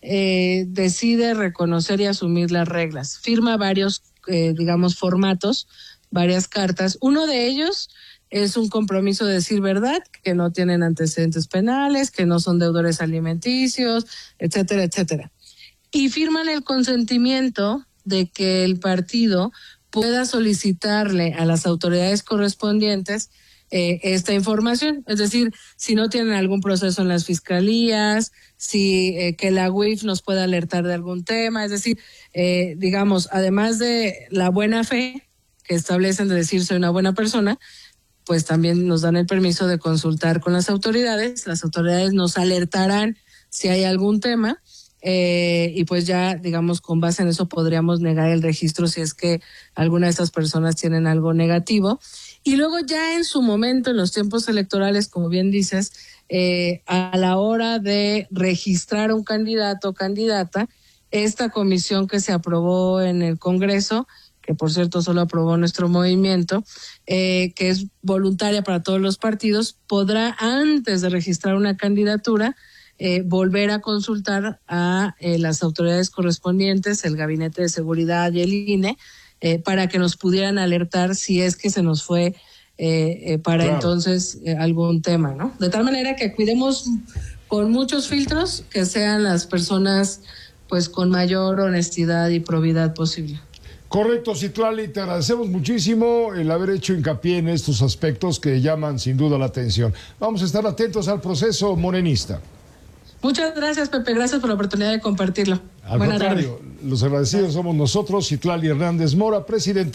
decide reconocer y asumir las reglas. Firma varios, digamos, formatos, varias cartas. Uno de ellos es un compromiso de decir verdad, que no tienen antecedentes penales, que no son deudores alimenticios, etcétera, etcétera. Y firman el consentimiento de que el partido pueda solicitarle a las autoridades correspondientes esta información. Es decir, si no tienen algún proceso en las fiscalías, si que la UIF nos pueda alertar de algún tema. Es decir, digamos, además de la buena fe que establecen de decir soy una buena persona, pues también nos dan el permiso de consultar con las autoridades nos alertarán si hay algún tema, y pues ya, digamos, con base en eso podríamos negar el registro si es que alguna de estas personas tienen algo negativo. Y luego ya en su momento, en los tiempos electorales, como bien dices, a la hora de registrar un candidato o candidata, esta comisión que se aprobó en el Congreso, que por cierto solo aprobó nuestro movimiento, que es voluntaria para todos los partidos, podrá, antes de registrar una candidatura, volver a consultar a las autoridades correspondientes, el Gabinete de Seguridad y el INE, para que nos pudieran alertar si es que se nos fue para entonces algún tema, ¿no? De tal manera que cuidemos con muchos filtros que sean las personas pues con mayor honestidad y probidad posible. Correcto, Citlali, te agradecemos muchísimo el haber hecho hincapié en estos aspectos que llaman sin duda la atención. Vamos a estar atentos al proceso morenista. Muchas gracias, Pepe, gracias por la oportunidad de compartirlo. Al contrario, los agradecidos somos nosotros. Citlali Hernández Mora, presidenta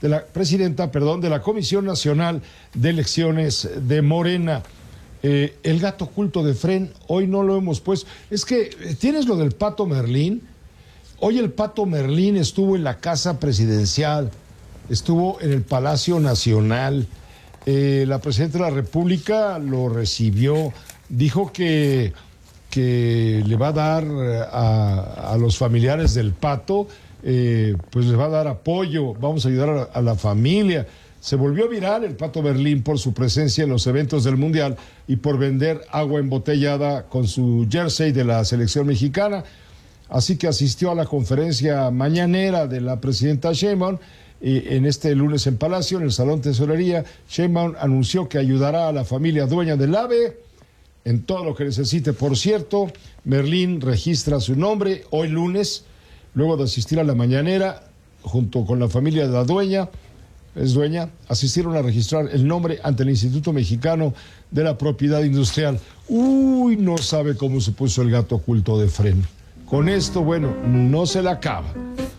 de la Comisión Nacional de Elecciones de Morena. El gato oculto de Fren, hoy no lo hemos puesto. Es que tienes lo del Pato Merlín. Hoy el Pato Merlín estuvo en la Casa Presidencial, estuvo en el Palacio Nacional. La Presidenta de la República lo recibió, dijo que le va a dar a los familiares del Pato, pues les va a dar apoyo, vamos a ayudar a la familia. Se volvió viral el Pato Merlín por su presencia en los eventos del Mundial y por vender agua embotellada con su jersey de la selección mexicana. Así que asistió a la conferencia mañanera de la presidenta Sheinbaum en este lunes en Palacio, en el Salón Tesorería. Sheinbaum anunció que ayudará a la familia dueña del AVE en todo lo que necesite. Por cierto, Merlín registra su nombre hoy lunes, luego de asistir a la mañanera, junto con la familia de la dueña, asistieron a registrar el nombre ante el Instituto Mexicano de la Propiedad Industrial. Uy, no sabe cómo se puso el gato oculto de freno. Con esto, bueno, no se la acaba.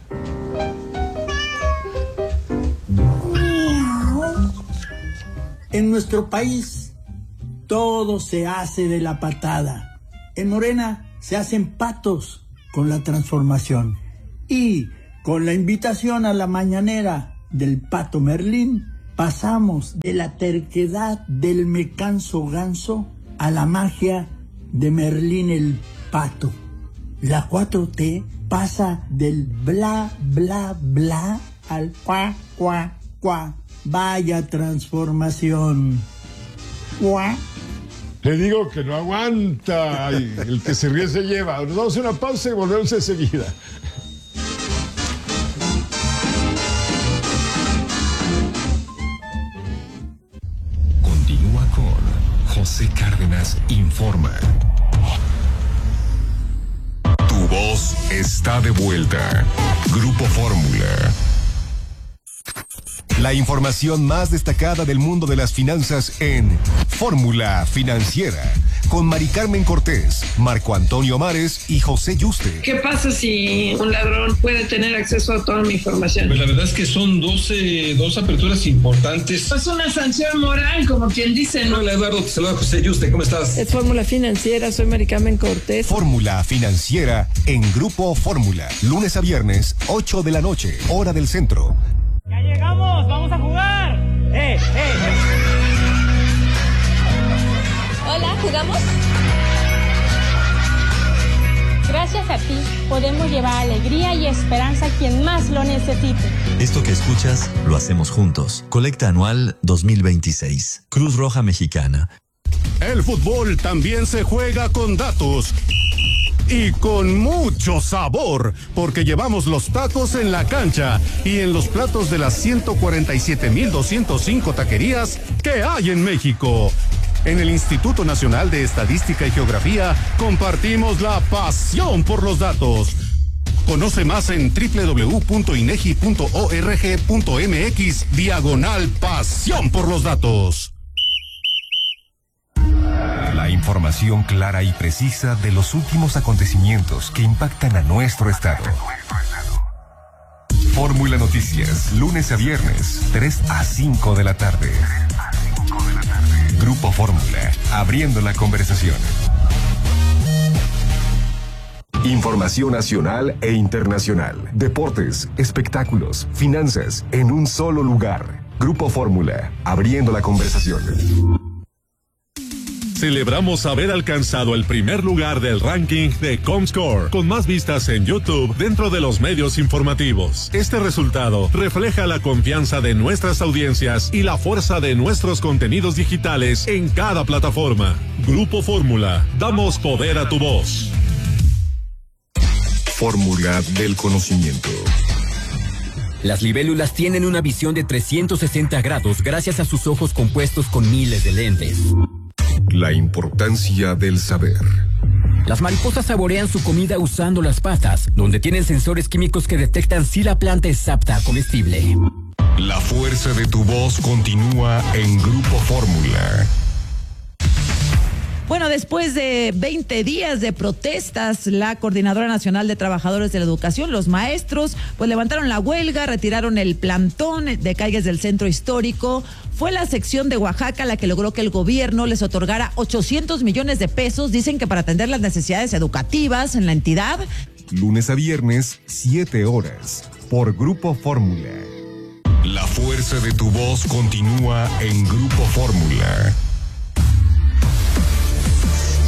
En nuestro país, todo se hace de la patada. En Morena se hacen patos con la transformación. Y con la invitación a la mañanera del Pato Merlín, pasamos de la terquedad del me canso ganso a la magia de Merlín el Pato. La 4T pasa del bla, bla, bla al cuá, cuá, cuá. Vaya transformación. Cuá. Le digo que no aguanta. Ay, el que se ríe se lleva. Nos damos una pausa y volvemos enseguida. Continúa con José Cárdenas Informa. Tu voz está de vuelta. Grupo Fórmula. La información más destacada del mundo de las finanzas en Fórmula Financiera, con Mari Carmen Cortés, Marco Antonio Mares y José Yuste. ¿Qué pasa si un ladrón puede tener acceso a toda mi información? Pues la verdad es que son dos aperturas importantes. Es una sanción moral, como quien dice, ¿no? Hola Eduardo, te saluda José Yuste, ¿cómo estás? Es Fórmula Financiera, soy Mari Carmen Cortés. Fórmula Financiera en Grupo Fórmula, lunes a viernes, 8 de la noche, hora del centro. ¡Ya llegamos! ¡Vamos a jugar! Hola, ¿jugamos? Gracias a ti, podemos llevar alegría y esperanza a quien más lo necesite. Esto que escuchas, lo hacemos juntos. Colecta anual 2026. Cruz Roja Mexicana. El fútbol también se juega con datos. Y con mucho sabor, porque llevamos los tacos en la cancha y en los platos de las 147,205 taquerías que hay en México. En el Instituto Nacional de Estadística y Geografía compartimos la pasión por los datos. Conoce más en www.inegi.org.mx/pasión por los datos. La información clara y precisa de los últimos acontecimientos que impactan a nuestro estado. Fórmula Noticias, lunes a viernes, 3 a 5 de la tarde. Grupo Fórmula, abriendo la conversación. Información nacional e internacional, deportes, espectáculos, finanzas, en un solo lugar. Grupo Fórmula, abriendo la conversación. Celebramos haber alcanzado el primer lugar del ranking de Comscore, con más vistas en YouTube dentro de los medios informativos. Este resultado refleja la confianza de nuestras audiencias y la fuerza de nuestros contenidos digitales en cada plataforma. Grupo Fórmula, damos poder a tu voz. Fórmula del conocimiento. Las libélulas tienen una visión de 360 grados gracias a sus ojos compuestos con miles de lentes. La importancia del saber. Las mariposas saborean su comida usando las patas, donde tienen sensores químicos que detectan si la planta es apta a comestible. La fuerza de tu voz continúa en Grupo Fórmula. Bueno, después de 20 días de protestas, la Coordinadora Nacional de Trabajadores de la Educación, los maestros, pues levantaron la huelga, retiraron el plantón de calles del centro histórico. Fue la sección de Oaxaca la que logró que el gobierno les otorgara 800 millones de pesos, dicen que para atender las necesidades educativas en la entidad. Lunes a viernes, 7 horas, por Grupo Fórmula. La fuerza de tu voz continúa en Grupo Fórmula.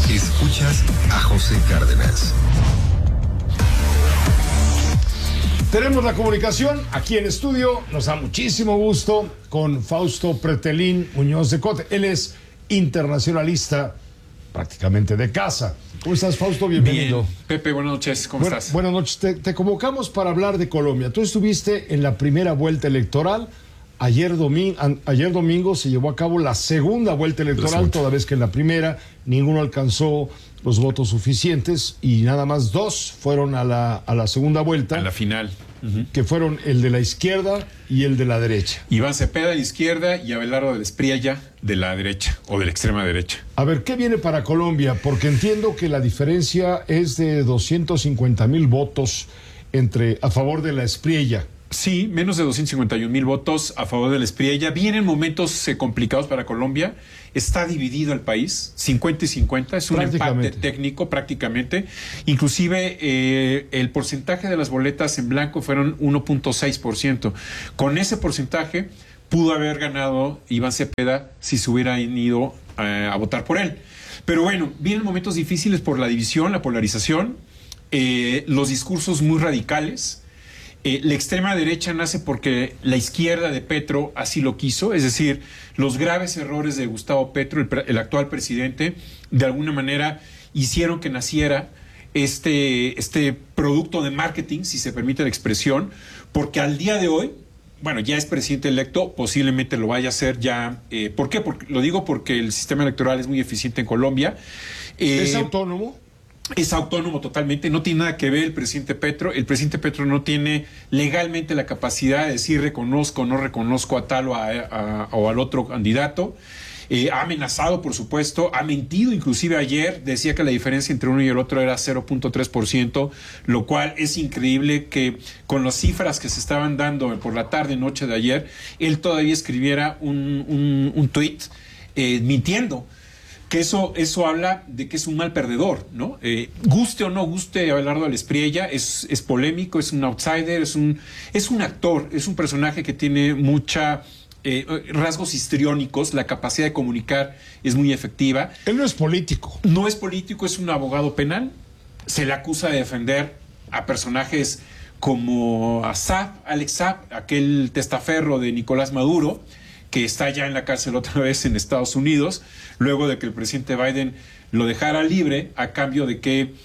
Escuchas a José Cárdenas. Tenemos la comunicación aquí en estudio. Nos da muchísimo gusto con Fausto Pretelín Muñoz de Cote. Él es internacionalista prácticamente de casa. ¿Cómo estás, Fausto? Bienvenido. Bien. Pepe, buenas noches. ¿Cómo estás? Buenas noches. Te convocamos para hablar de Colombia. Tú estuviste en la primera vuelta electoral. Ayer domingo se llevó a cabo la segunda vuelta electoral, toda vez que en la primera ninguno alcanzó los votos suficientes y nada más 2 fueron a la segunda vuelta. A la final. Que fueron el de la izquierda y el de la derecha. Iván Cepeda de la izquierda y Abelardo del Espriella de la derecha o de la extrema derecha. A ver, ¿qué viene para Colombia? Porque entiendo que la diferencia es de 250,000 votos a favor de la Espriella. Sí, menos de 251,000 votos a favor de la Espriella. Vienen momentos complicados para Colombia. Está dividido el país, 50 y 50. Es un empate técnico prácticamente. Inclusive el porcentaje de las boletas en blanco fueron 1.6%. Con ese porcentaje pudo haber ganado Iván Cepeda si se hubieran ido a votar por él. Pero bueno, vienen momentos difíciles por la división, la polarización, los discursos muy radicales. La extrema derecha nace porque la izquierda de Petro así lo quiso, es decir, los graves errores de Gustavo Petro, el actual presidente, de alguna manera hicieron que naciera este producto de marketing, si se permite la expresión, porque al día de hoy, bueno, ya es presidente electo, posiblemente lo vaya a hacer ya. ¿Por qué? Lo digo porque el sistema electoral es muy eficiente en Colombia. ¿Es autónomo? Es autónomo totalmente, no tiene nada que ver el presidente Petro. El presidente Petro no tiene legalmente la capacidad de decir reconozco o no reconozco a tal o al otro candidato. Ha amenazado, por supuesto, ha mentido, inclusive ayer decía que la diferencia entre uno y el otro era 0.3%, lo cual es increíble que con las cifras que se estaban dando por la tarde, noche de ayer, él todavía escribiera un tuit mintiendo. Que eso habla de que es un mal perdedor, ¿no? Guste o no guste Abelardo del Espriella, es polémico, es un outsider, es un actor, es un personaje que tiene rasgos histriónicos, la capacidad de comunicar es muy efectiva. Él no es político. No es político, es un abogado penal. Se le acusa de defender a personajes como Alex Saab, aquel testaferro de Nicolás Maduro, que está ya en la cárcel otra vez en Estados Unidos, luego de que el presidente Biden lo dejara libre a cambio de que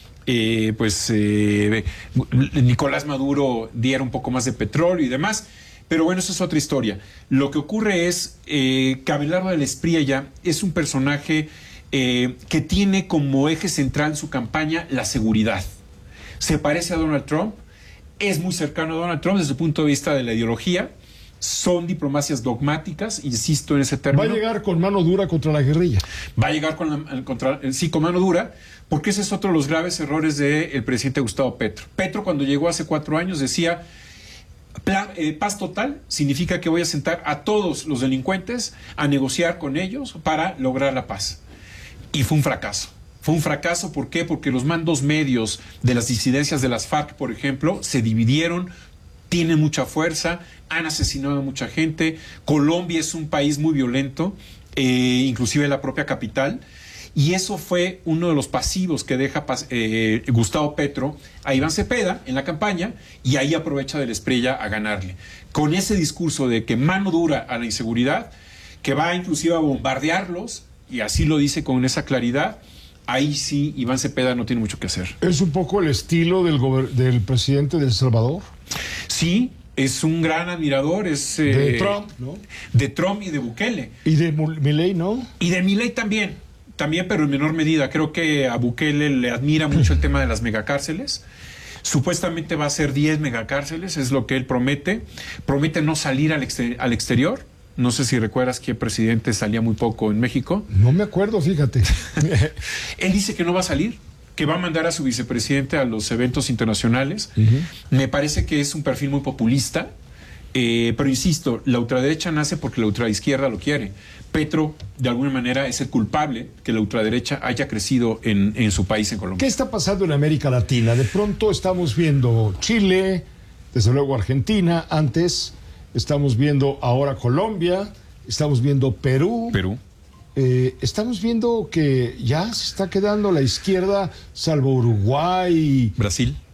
Nicolás Maduro diera un poco más de petróleo y demás. Pero bueno, eso es otra historia. Lo que ocurre es que Abelardo del Espriella es un personaje que tiene como eje central en su campaña la seguridad. Se parece a Donald Trump, es muy cercano a Donald Trump desde el punto de vista de la ideología. Son diplomacias dogmáticas, insisto en ese término. Va a llegar con mano dura contra la guerrilla. Va a llegar con mano dura, porque ese es otro de los graves errores del presidente Gustavo Petro. Petro, cuando llegó hace 4 años, decía, paz total significa que voy a sentar a todos los delincuentes a negociar con ellos para lograr la paz. Y fue un fracaso. Fue un fracaso, ¿por qué? Porque los mandos medios de las disidencias de las FARC, por ejemplo, se dividieron, tienen mucha fuerza, han asesinado a mucha gente. Colombia es un país muy violento, inclusive la propia capital, y eso fue uno de los pasivos que deja Gustavo Petro a Iván Cepeda en la campaña, y ahí aprovecha del Espriella a ganarle. Con ese discurso de que mano dura a la inseguridad, que va inclusive a bombardearlos, y así lo dice con esa claridad, ahí sí Iván Cepeda no tiene mucho que hacer. ¿Es un poco el estilo del presidente de El Salvador? Sí, es un gran admirador, de Trump, ¿no? De Trump y de Bukele. Y de Milei, ¿no? Y de Milei también, pero en menor medida. Creo que a Bukele le admira mucho el tema de las megacárceles. Supuestamente va a ser 10 megacárceles, es lo que él promete. Promete no salir al exterior. No sé si recuerdas que el presidente salía muy poco en México. No me acuerdo, fíjate. Él dice que no va a salir, que va a mandar a su vicepresidente a los eventos internacionales. Me parece que es un perfil muy populista, pero insisto, la ultraderecha nace porque la ultraizquierda lo quiere. Petro, de alguna manera, es el culpable que la ultraderecha haya crecido en su país, en Colombia. ¿Qué está pasando en América Latina? De pronto estamos viendo Chile, desde luego Argentina, antes estamos viendo ahora Colombia, estamos viendo Perú. Estamos viendo que ya se está quedando la izquierda, salvo Uruguay, Brasil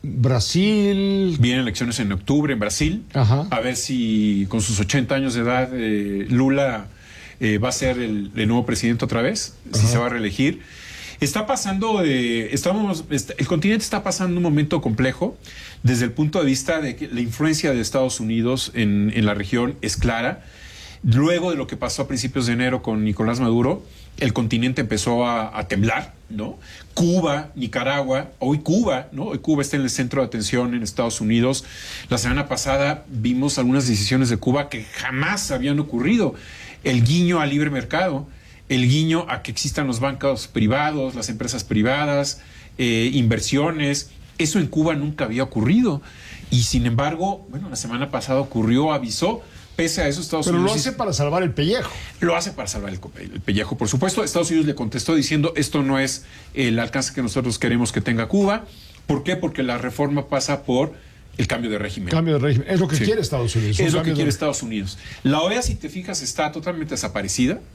Brasil. Vienen elecciones en octubre en Brasil. Ajá. A ver si con sus 80 años de edad Lula va a ser el nuevo presidente otra vez, si se va a reelegir. Está pasando, el continente está pasando un momento complejo desde el punto de vista de que la influencia de Estados Unidos en la región es clara. Luego de lo que pasó a principios de enero con Nicolás Maduro, el continente empezó a temblar, ¿no? Cuba, Nicaragua, hoy Cuba, ¿no? Hoy Cuba está en el centro de atención en Estados Unidos. La semana pasada vimos algunas decisiones de Cuba que jamás habían ocurrido. El guiño al libre mercado, el guiño a que existan los bancos privados, las empresas privadas, inversiones. Eso en Cuba nunca había ocurrido. Y sin embargo, bueno, la semana pasada ocurrió, avisó. Pese a eso, Estados Unidos... Pero lo hace para salvar el pellejo. Lo hace para salvar el pellejo, por supuesto. Estados Unidos le contestó diciendo, esto no es el alcance que nosotros queremos que tenga Cuba. ¿Por qué? Porque la reforma pasa por el cambio de régimen. Cambio de régimen. Es lo que quiere Estados Unidos. Es lo que quiere Estados Unidos. La OEA, si te fijas, está totalmente desaparecida.